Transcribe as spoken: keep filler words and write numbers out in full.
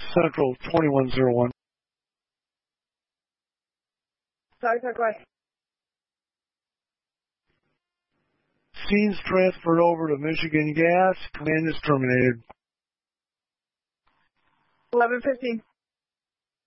Central twenty-one oh one. Sorry, sir, go ahead. Scenes transferred over to Michigan Gas. Command is terminated. eleven fifteen.